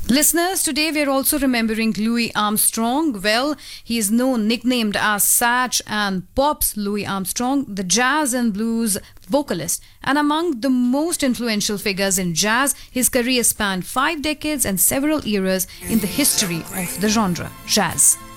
Listeners, today we are also remembering Louis Armstrong. Well, he is nicknamed as Satch and Pops Louis Armstrong, the jazz and blues vocalist. And among the most influential figures in jazz, his career spanned 5 decades and several eras in the history of the genre, jazz.